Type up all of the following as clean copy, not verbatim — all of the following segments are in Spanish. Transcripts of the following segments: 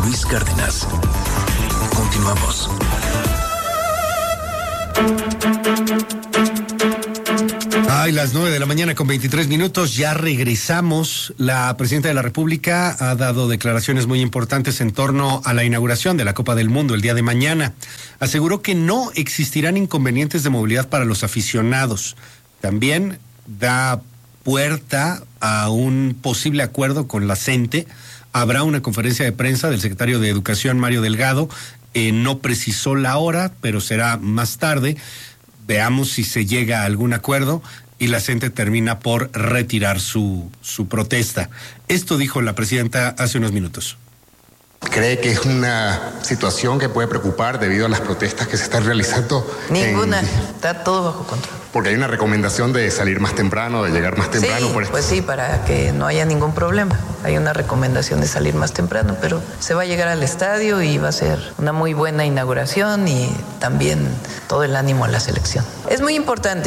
Luis Cárdenas. Continuamos. Las 9:23 a.m, ya regresamos. La presidenta de la República ha dado declaraciones muy importantes en torno a la inauguración de la Copa del Mundo el día de mañana. Aseguró que no existirán inconvenientes de movilidad para los aficionados. También da puerta a un posible acuerdo con la CENTE. Habrá una conferencia de prensa del secretario de Educación, Mario Delgado. No precisó la hora, pero será más tarde. Veamos si se llega a algún acuerdo y la CENTE termina por retirar su protesta. Esto dijo la presidenta hace unos minutos. ¿Cree que es una situación que puede preocupar debido a las protestas que se están realizando? Ninguna, está todo bajo control. Porque hay una recomendación de salir más temprano, de llegar más temprano. Sí, pues sí, para que no haya ningún problema. Hay una recomendación de salir más temprano, pero se va a llegar al estadio y va a ser una muy buena inauguración y también todo el ánimo a la selección. Es muy importante,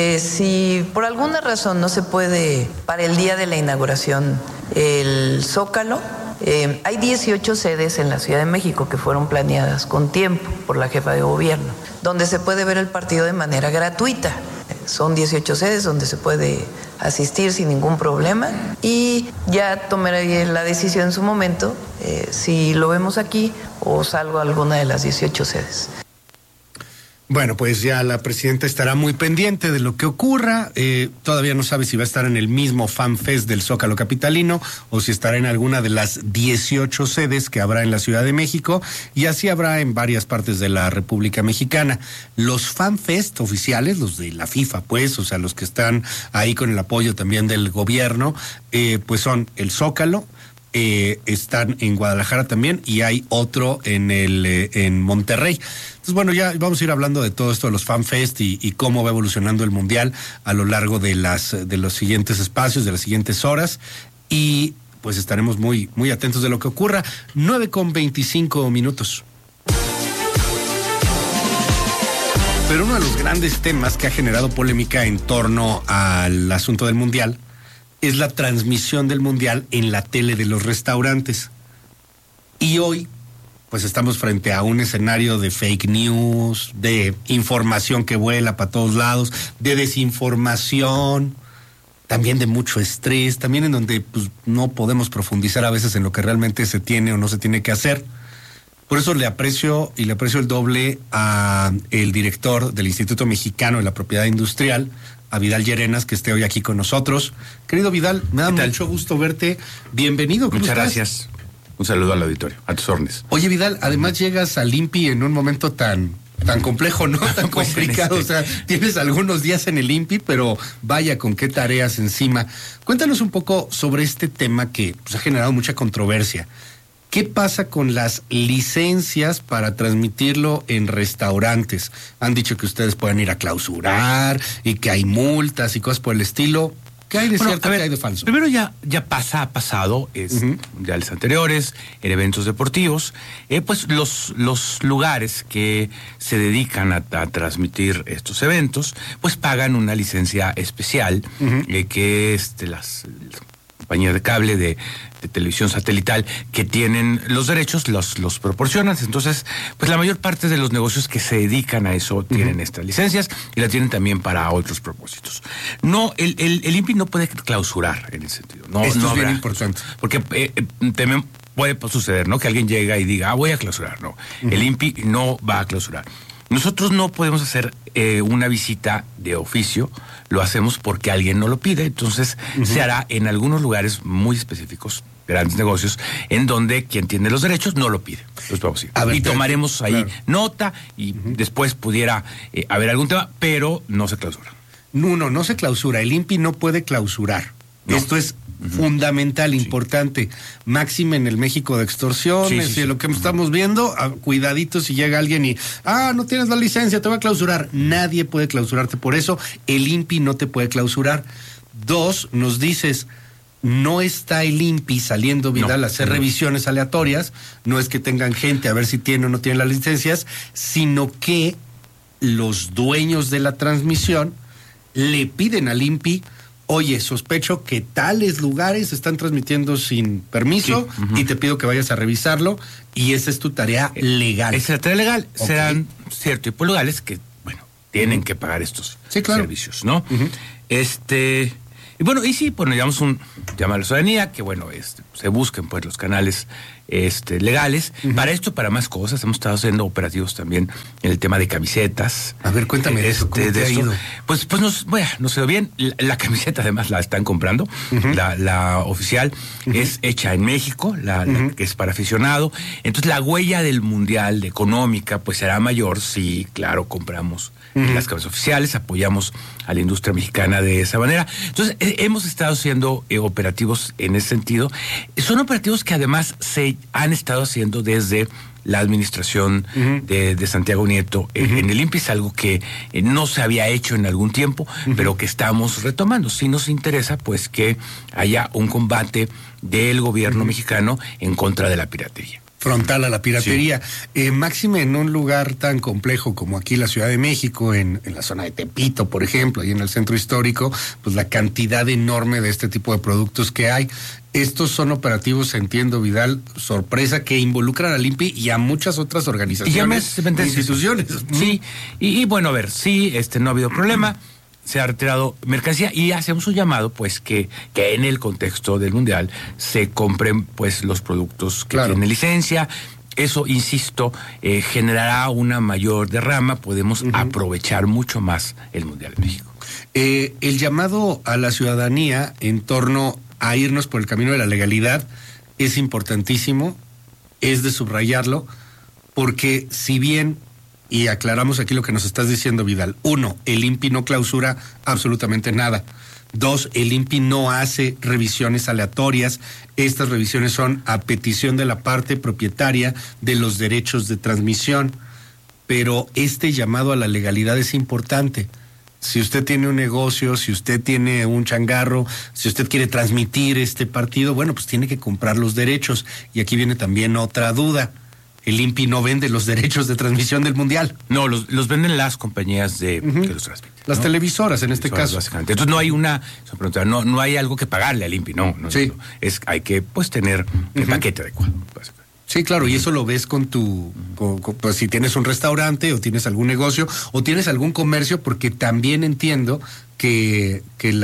si por alguna razón no se puede para el día de la inauguración el Zócalo, hay 18 sedes en la Ciudad de México que fueron planeadas con tiempo por la jefa de gobierno, donde se puede ver el partido de manera gratuita. Son 18 sedes donde se puede asistir sin ningún problema y ya tomaré la decisión en su momento si lo vemos aquí o salgo a alguna de las 18 sedes. Bueno, pues ya la presidenta estará muy pendiente de lo que ocurra. Todavía no sabe si va a estar en el mismo Fan Fest del Zócalo capitalino o si estará en alguna de las 18 sedes que habrá en la Ciudad de México, y así habrá en varias partes de la República Mexicana. Los Fan Fest oficiales, los de la FIFA, pues, o sea, los que están ahí con el apoyo también del gobierno, pues son el Zócalo, están en Guadalajara también, y hay otro en Monterrey. Entonces, bueno, ya vamos a ir hablando de todo esto de los FanFest y cómo va evolucionando el Mundial a lo largo de los siguientes espacios, de las siguientes horas, y pues estaremos muy, muy atentos de lo que ocurra. 9:25 a.m. Pero uno de los grandes temas que ha generado polémica en torno al asunto del Mundial es la transmisión del Mundial en la tele de los restaurantes. Y hoy, pues estamos frente a un escenario de fake news, de información que vuela para todos lados, de desinformación, también de mucho estrés, también en donde pues no podemos profundizar a veces en lo que realmente se tiene o no se tiene que hacer. Por eso le aprecio el doble a el director del Instituto Mexicano de la Propiedad Industrial, a Vidal Llerenas, que esté hoy aquí con nosotros. Querido Vidal, me da mucho gusto verte. Bienvenido. Muchas gracias. Un saludo al auditorio, a tus órdenes. Oye, Vidal, además llegas al INPI en un momento tan complejo, ¿no? Tan pues complicado. O sea, tienes algunos días en el INPI, pero vaya con qué tareas encima. Cuéntanos un poco sobre este tema que pues, ha generado mucha controversia. ¿Qué pasa con las licencias para transmitirlo en restaurantes? Han dicho que ustedes pueden ir a clausurar y que hay multas y cosas por el estilo. ¿Qué hay de cierto, qué hay de falso? Primero ha pasado, mundiales anteriores, en eventos deportivos, pues los lugares que se dedican a transmitir estos eventos, pues pagan una licencia especial, que las compañías de cable de televisión satelital que tienen los derechos los proporcionan. Entonces, pues la mayor parte de los negocios que se dedican a eso tienen estas licencias y la tienen también para otros propósitos. No, el INPI no puede clausurar en ese sentido. Esto no es bien importante. Porque también puede suceder, ¿no? Que alguien llega y diga, voy a clausurar. No, el INPI no va a clausurar. Nosotros no podemos hacer una visita de oficio, lo hacemos porque alguien nos lo pide, entonces se hará en algunos lugares muy específicos, grandes negocios, en donde quien tiene los derechos no lo pide. Los vamos a ir. Y tomaremos ahí nota y después pudiera haber algún tema, pero no se clausura. No se clausura, el INPI no puede clausurar. No. Esto es fundamental, importante, máxime en el México de extorsiones y lo que estamos viendo, cuidadito si llega alguien y, no tienes la licencia, te voy a clausurar. Nadie puede clausurarte por eso, el INPI no te puede clausurar. 2, nos dices, no está el INPI saliendo, Vidal, a hacer revisiones aleatorias, no es que tengan gente a ver si tiene o no tiene las licencias, sino que los dueños de la transmisión le piden al INPI oye, sospecho que tales lugares están transmitiendo sin permiso y te pido que vayas a revisarlo y esa es tu tarea legal. Esa es la tarea legal. Okay. Serán ciertos tipos de lugares que, bueno, tienen que pagar estos servicios, ¿no? Y bueno, y sí, bueno, digamos un llamado a la ciudadanía, que bueno, se busquen pues los canales legales. Para esto, para más cosas, hemos estado haciendo operativos también en el tema de camisetas. A ver, cuéntame eso, ¿cómo te ha ido? Pues nos quedó bien. La camiseta además la están comprando, la oficial es hecha en México, la que es para aficionado. Entonces la huella del mundial económica pues será mayor si, claro, compramos las camisas oficiales, apoyamos a la industria mexicana de esa manera. Entonces, hemos estado haciendo operativos en ese sentido. Son operativos que además se han estado haciendo desde la administración de Santiago Nieto en el INPI. Es algo que no se había hecho en algún tiempo, pero que estamos retomando. Sí nos interesa, pues, que haya un combate del gobierno mexicano en contra de la piratería. Frontal a la piratería. Sí. Máxime en un lugar tan complejo como aquí la Ciudad de México, en la zona de Tepito, por ejemplo, y en el centro histórico, pues la cantidad enorme de este tipo de productos que hay. Estos son operativos, entiendo, Vidal, sorpresa, que involucran al INPI y a muchas otras organizaciones e instituciones. Sí, y bueno, a ver, sí, no ha habido problema. Se ha retirado mercancía y hacemos un llamado, pues, que en el contexto del Mundial se compren, pues, los productos que tienen licencia. Eso, insisto, generará una mayor derrama, podemos aprovechar mucho más el Mundial de México. El llamado a la ciudadanía en torno a irnos por el camino de la legalidad es importantísimo, es de subrayarlo, porque si bien... Y aclaramos aquí lo que nos estás diciendo, Vidal. 1, el INPI no clausura absolutamente nada. 2, el INPI no hace revisiones aleatorias. Estas revisiones son a petición de la parte propietaria de los derechos de transmisión. Pero este llamado a la legalidad es importante. Si usted tiene un negocio, si usted tiene un changarro, si usted quiere transmitir este partido, bueno, pues tiene que comprar los derechos. Y aquí viene también otra duda. El INPI no vende los derechos de transmisión del Mundial. No, los venden las compañías que los transmiten. Las televisoras, en este caso. Básicamente. Entonces no hay no hay algo que pagarle al INPI, no. Hay que, pues, tener el paquete adecuado, básicamente. Sí, claro, y eso lo ves con pues si tienes un restaurante o tienes algún negocio o tienes algún comercio, porque también entiendo que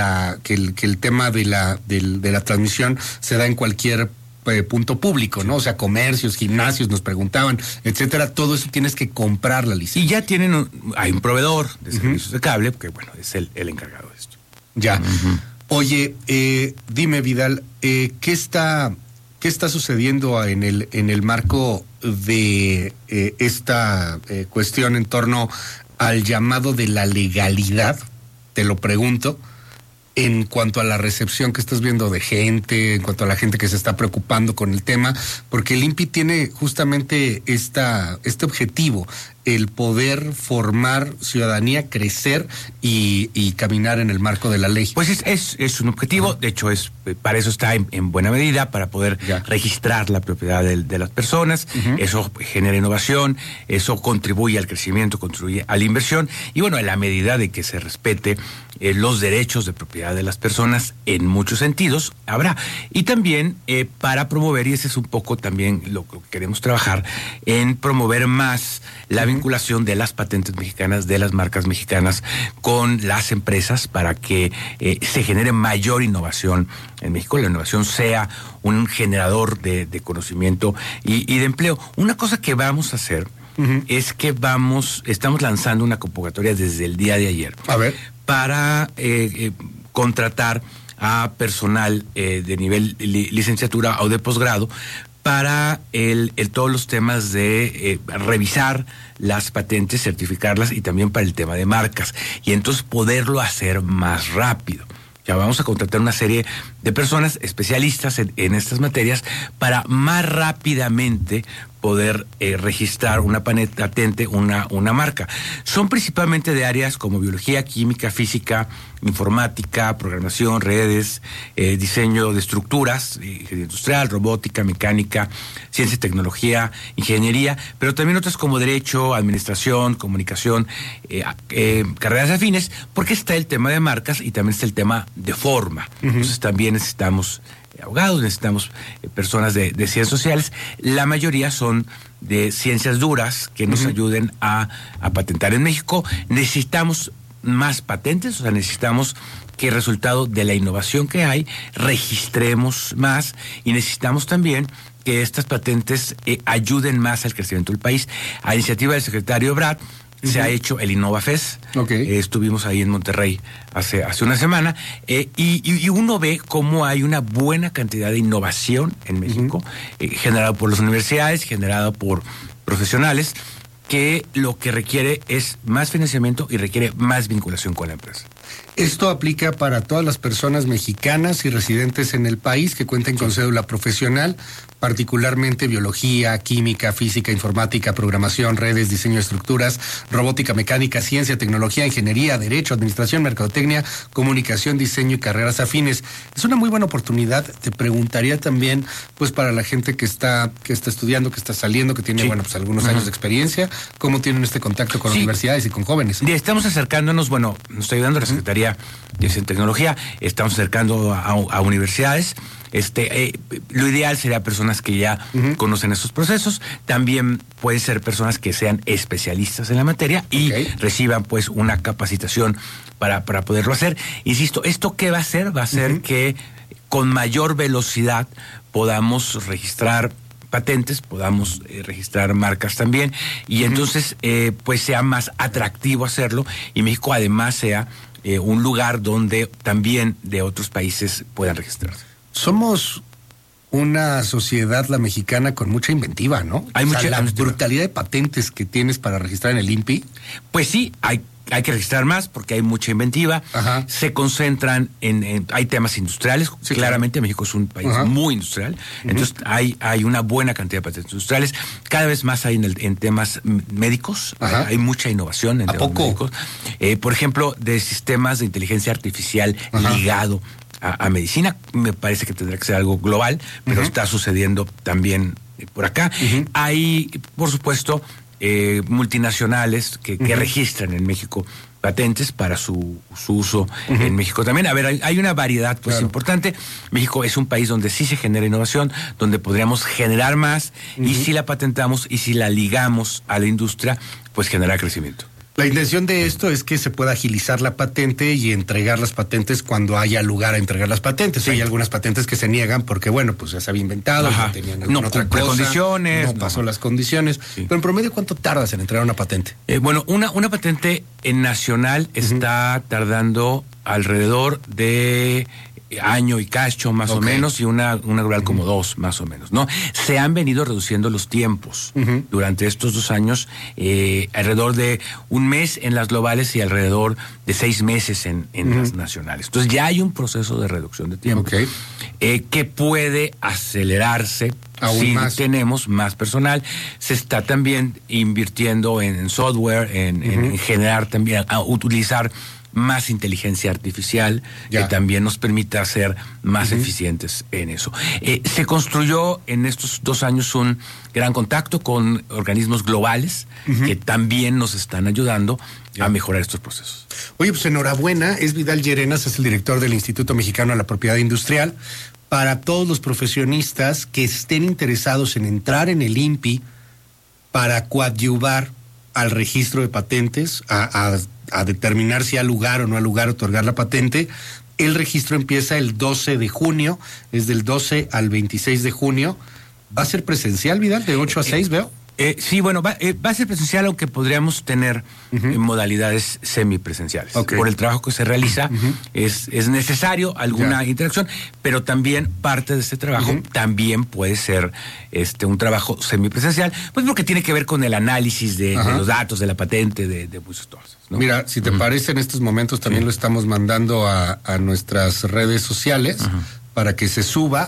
el tema de la transmisión se da en cualquier punto público, ¿no? O sea, comercios, gimnasios, nos preguntaban, etcétera. Todo eso tienes que comprar la licencia. Y ya hay un proveedor de servicios de cable, que bueno, es el encargado de esto. Ya. Oye, dime, Vidal, ¿qué está sucediendo en el marco de esta cuestión en torno al llamado de la legalidad? Te lo pregunto. En cuanto a la recepción que estás viendo de gente, en cuanto a la gente que se está preocupando con el tema, porque el INPI tiene justamente este objetivo, el poder formar ciudadanía, crecer y caminar en el marco de la ley. Pues es un objetivo, de hecho para eso está en buena medida, para poder registrar la propiedad de las personas, eso genera innovación, eso contribuye al crecimiento, contribuye a la inversión, y bueno, en la medida de que se respete los derechos de propiedad de las personas en muchos sentidos, habrá. Y también para promover, y ese es un poco también lo que queremos trabajar, en promover más la vinculación de las patentes mexicanas, de las marcas mexicanas con las empresas para que se genere mayor innovación en México, la innovación sea un generador de conocimiento y de empleo. Una cosa que vamos a hacer es que estamos lanzando una convocatoria desde el día de ayer. A ver. Para contratar a personal de nivel licenciatura o de posgrado para todos los temas de revisar las patentes, certificarlas y también para el tema de marcas. Y entonces poderlo hacer más rápido. Ya vamos a contratar una serie de personas especialistas en estas materias para más rápidamente poder registrar una patente, una marca. Son principalmente de áreas como biología, química, física, informática, programación, redes, diseño de estructuras, ingeniería industrial, robótica, mecánica, ciencia y tecnología, ingeniería, pero también otras como derecho, administración, comunicación, carreras afines, porque está el tema de marcas y también está el tema de forma. Entonces también necesitamos abogados, necesitamos personas de ciencias sociales. La mayoría son de ciencias duras que nos ayuden a patentar. En México necesitamos más patentes, o sea, necesitamos que el resultado de la innovación que hay registremos más, y necesitamos también que estas patentes ayuden más al crecimiento del país. A iniciativa del secretario Ebrard se ha hecho el InnovaFest. Estuvimos ahí en Monterrey hace una semana, y uno ve cómo hay una buena cantidad de innovación en México, generada por las universidades, generada por profesionales, que lo que requiere es más financiamiento y requiere más vinculación con la empresa. Esto aplica para todas las personas mexicanas y residentes en el país que cuenten con cédula profesional, particularmente biología, química, física, informática, programación, redes, diseño de estructuras, robótica, mecánica, ciencia, tecnología, ingeniería, derecho, administración, mercadotecnia, comunicación, diseño y carreras afines. Es una muy buena oportunidad. Te preguntaría también, pues, para la gente que está estudiando, que está saliendo, que tiene, bueno, pues algunos años de experiencia, ¿cómo tienen este contacto con universidades y con jóvenes? Estamos acercándonos, bueno, nos está ayudando la Secretaría de Ciencia y Tecnología, estamos acercando a universidades. Lo ideal sería personas que ya conocen estos procesos. También pueden ser personas que sean especialistas en la materia y reciban pues una capacitación para poderlo hacer. Insisto, ¿esto qué va a hacer? Va a hacer que con mayor velocidad podamos registrar patentes, podamos registrar marcas también, y entonces pues sea más atractivo hacerlo, y México además sea un lugar donde también de otros países puedan registrarse. Somos una sociedad, la mexicana, con mucha inventiva, ¿no? Hay mucha la brutalidad de patentes que tienes para registrar en el INPI. Pues sí, hay que registrar más porque hay mucha inventiva. Se concentran hay temas industriales. Sí, claramente México es un país muy industrial. Entonces hay una buena cantidad de patentes industriales. Cada vez más hay en temas médicos. Hay mucha innovación en temas médicos. Por ejemplo, de sistemas de inteligencia artificial ligado a medicina. Me parece que tendrá que ser algo global, pero está sucediendo también por acá. Hay, por supuesto, multinacionales que registran en México patentes para su uso en México también. A ver, hay una variedad pues importante. México es un país donde sí se genera innovación, donde podríamos generar más, y si la patentamos y si la ligamos a la industria, pues genera crecimiento. La intención de esto es que se pueda agilizar la patente y entregar las patentes cuando haya lugar a entregar las patentes. Sí. Hay algunas patentes que se niegan porque, bueno, pues ya se había inventado, ya tenían alguna otra cosa, condiciones, no pasó las condiciones. Sí. Pero en promedio, ¿cuánto tardas en entregar una patente? Bueno, una patente nacional está tardando alrededor de año y cacho más o menos, y una global como 2 más o menos, ¿no? Se han venido reduciendo los tiempos durante estos 2 años, alrededor de 1 mes en las globales y alrededor de 6 meses en las nacionales. Entonces ya hay un proceso de reducción de tiempo que puede acelerarse si tenemos más personal. Se está también invirtiendo en software, en generar también, a utilizar más inteligencia artificial que también nos permita ser más eficientes en eso. Se construyó en estos 2 años un gran contacto con organismos globales que también nos están ayudando a mejorar estos procesos. Oye, pues enhorabuena. Es Vidal Llerenas, es el director del Instituto Mexicano de la Propiedad Industrial. Para todos los profesionistas que estén interesados en entrar en el INPI para coadyuvar al registro de patentes, a determinar si hay lugar o no hay lugar a otorgar la patente. El registro empieza el 12 de junio, es del 12 al 26 de junio. ¿Va a ser presencial, Vidal, de 8 a 6, veo? Sí, bueno, va a ser presencial, aunque podríamos tener modalidades semipresenciales. Por el trabajo que se realiza, es necesario alguna interacción, pero también parte de este trabajo también puede ser un trabajo semipresencial, pues porque tiene que ver con el análisis de los datos, de la patente, de muchas cosas, ¿no? Mira, si te parece, en estos momentos también lo estamos mandando a nuestras redes sociales para que se suba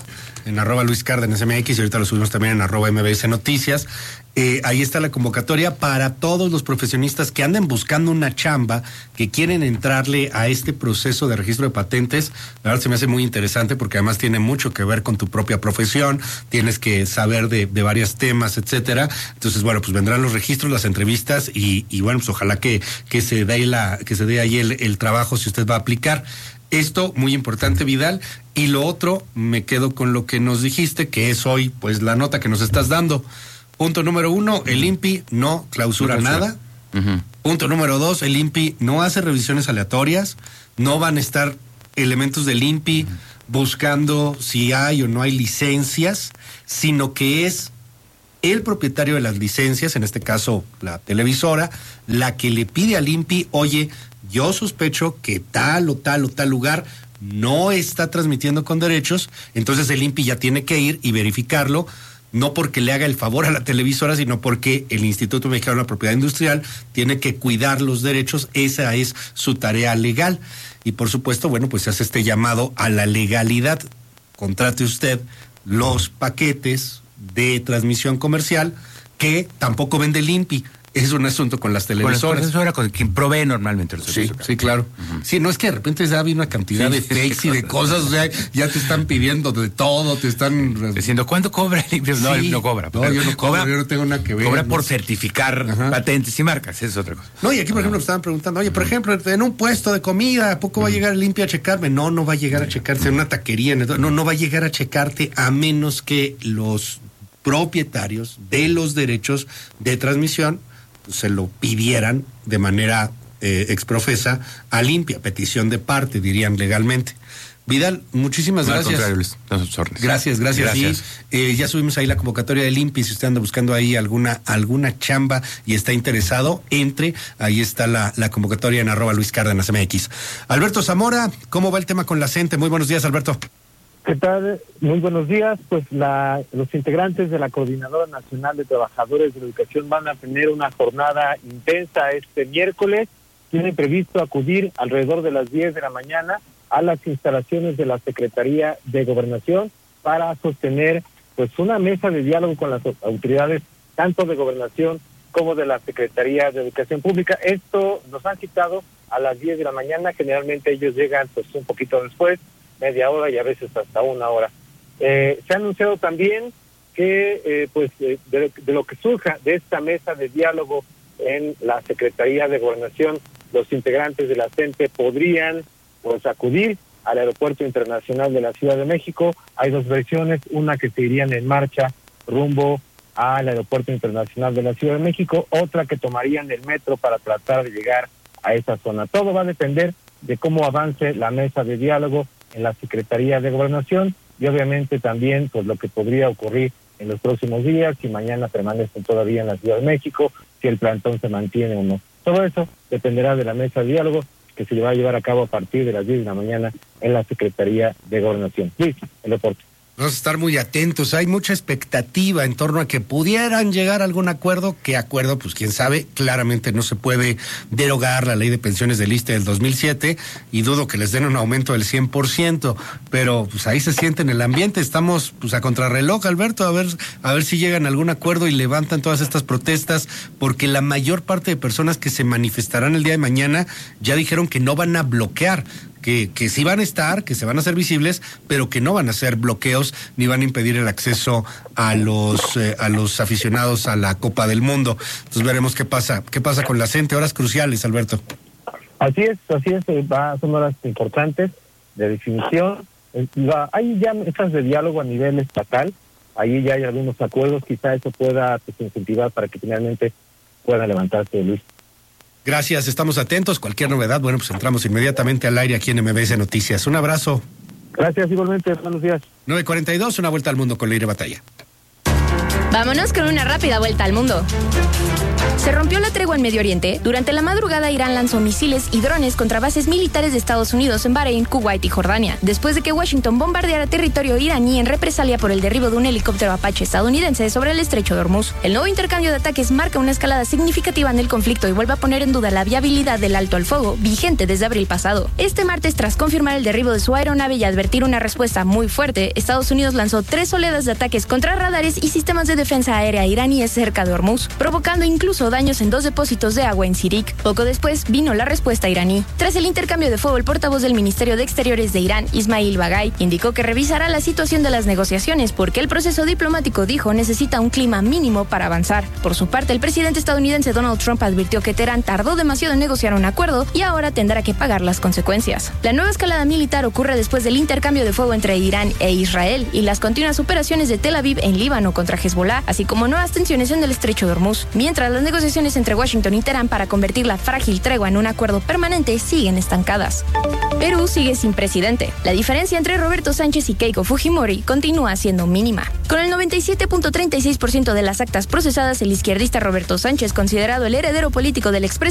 en @Luis Cárdenas MX, y ahorita lo subimos también en @MBS Noticias. Ahí está la convocatoria para todos los profesionistas que anden buscando una chamba, que quieren entrarle a este proceso de registro de patentes. La verdad se me hace muy interesante porque además tiene mucho que ver con tu propia profesión, tienes que saber de varios temas, etcétera. Entonces, bueno, pues vendrán los registros, las entrevistas y bueno, pues ojalá que se dé ahí el trabajo si usted va a aplicar. Esto, muy importante, Vidal. Y lo otro, me quedo con lo que nos dijiste, que es hoy, pues, la nota que nos estás dando. Punto número 1, el INPI no clausura nada. Uh-huh. Punto número 2, el INPI no hace revisiones aleatorias. No van a estar elementos del INPI buscando si hay o no hay licencias, sino que es el propietario de las licencias, en este caso la televisora, la que le pide al INPI, oye, yo sospecho que tal o tal o tal lugar no está transmitiendo con derechos, entonces el INPI ya tiene que ir y verificarlo, no porque le haga el favor a la televisora, sino porque el Instituto Mexicano de la Propiedad Industrial tiene que cuidar los derechos, esa es su tarea legal. Y por supuesto, bueno, pues se hace este llamado a la legalidad. Contrate usted los paquetes de transmisión comercial que tampoco vende el INPI. Es un asunto con las televisoras. Con quien provee normalmente los servicios. Sí, claro. Sí, no es que de repente ya viene una cantidad de fakes y de cosas, o sea, ya te están pidiendo de todo, te están diciendo, ¿cuánto cobra el INPI? No, él no cobra. No, yo no cobro, yo no tengo nada que ver. Cobra por certificar patentes y marcas, eso es otra cosa. No, y aquí, por ejemplo, me estaban preguntando, oye, por ejemplo, en un puesto de comida, ¿a poco va a llegar el INPI a checarme? No, no va a llegar a checarse en una taquería, no va a llegar a checarte a menos que los propietarios de los derechos de transmisión se lo pidieran de manera exprofesa al INPI, a petición de parte, dirían legalmente. Vidal, muchísimas gracias. Gracias. Y ya subimos ahí la convocatoria del INPI, si usted anda buscando ahí alguna chamba y está interesado, entre, ahí está la convocatoria en @Luis Cárdenas MX. Alberto Zamora, ¿cómo va el tema con la CENTE? Muy buenos días, Alberto. ¿Qué tal? Muy buenos días. Pues los integrantes de la Coordinadora Nacional de Trabajadores de la Educación van a tener una jornada intensa este miércoles. Tienen previsto acudir alrededor de las 10 de la mañana a las instalaciones de la Secretaría de Gobernación para sostener pues una mesa de diálogo con las autoridades tanto de Gobernación como de la Secretaría de Educación Pública. Esto nos han citado a las 10 de la mañana. Generalmente ellos llegan pues un poquito después, media hora y a veces hasta una hora. Se ha anunciado también que de lo que surja de esta mesa de diálogo en la Secretaría de Gobernación, los integrantes de la CENTE podrían pues acudir al Aeropuerto Internacional de la Ciudad de México. Hay dos versiones, una que se irían en marcha rumbo al Aeropuerto Internacional de la Ciudad de México, otra que tomarían el metro para tratar de llegar a esa zona. Todo va a depender de cómo avance la mesa de diálogo en la Secretaría de Gobernación y obviamente también pues lo que podría ocurrir en los próximos días, si mañana permanecen todavía en la Ciudad de México, si el plantón se mantiene o no. Todo eso dependerá de la mesa de diálogo que se va a llevar a cabo a partir de las 10 de la mañana en la Secretaría de Gobernación. Luis, el reporte. Vamos a estar muy atentos, hay mucha expectativa en torno a que pudieran llegar a algún acuerdo. ¿Qué acuerdo? Pues quién sabe, claramente no se puede derogar la ley de pensiones del ISSSTE del 2007 y dudo que les den un aumento del 100%, pero pues ahí se siente en el ambiente, estamos pues a contrarreloj, Alberto, a ver si llegan a algún acuerdo y levantan todas estas protestas, porque la mayor parte de personas que se manifestarán el día de mañana ya dijeron que no van a bloquear, que sí van a estar, que se van a hacer visibles, pero que no van a hacer bloqueos ni van a impedir el acceso a los aficionados a la Copa del Mundo. Entonces veremos qué pasa con la CENTE. Horas cruciales, Alberto. Así es, son horas importantes de definición. Hay ya mesas de diálogo a nivel estatal, ahí ya hay algunos acuerdos, quizá eso pueda incentivar para que finalmente pueda levantarse, Luis. Gracias, estamos atentos. Cualquier novedad, bueno, pues entramos inmediatamente al aire aquí en MBS Noticias. Un abrazo. Gracias, igualmente. Buenos días. 9:42, una vuelta al mundo con Leire Batalla. Vámonos con una rápida vuelta al mundo. Se rompió la tregua en Medio Oriente. Durante la madrugada, Irán lanzó misiles y drones contra bases militares de Estados Unidos en Bahrein, Kuwait y Jordania, después de que Washington bombardeara territorio iraní en represalia por el derribo de un helicóptero Apache estadounidense sobre el estrecho de Hormuz. El nuevo intercambio de ataques marca una escalada significativa en el conflicto y vuelve a poner en duda la viabilidad del alto al fuego, vigente desde abril pasado. Este martes, tras confirmar el derribo de su aeronave y advertir una respuesta muy fuerte, Estados Unidos lanzó 3 oleadas de ataques contra radares y sistemas de defensa aérea iraníes cerca de Hormuz, provocando incluso daños en 2 depósitos de agua en Sirik. Poco después vino la respuesta iraní. Tras el intercambio de fuego, el portavoz del Ministerio de Exteriores de Irán, Ismail Bagay, indicó que revisará la situación de las negociaciones porque el proceso diplomático, dijo, necesita un clima mínimo para avanzar. Por su parte, el presidente estadounidense Donald Trump advirtió que Teherán tardó demasiado en negociar un acuerdo y ahora tendrá que pagar las consecuencias. La nueva escalada militar ocurre después del intercambio de fuego entre Irán e Israel y las continuas operaciones de Tel Aviv en Líbano contra Hezbollah, así como nuevas tensiones en el estrecho de Hormuz, mientras las negociaciones entre Washington y Teherán para convertir la frágil tregua en un acuerdo permanente siguen estancadas. Perú sigue sin presidente. La diferencia entre Roberto Sánchez y Keiko Fujimori continúa siendo mínima. Con el 97.36% de las actas procesadas, el izquierdista Roberto Sánchez, considerado el heredero político del expresidente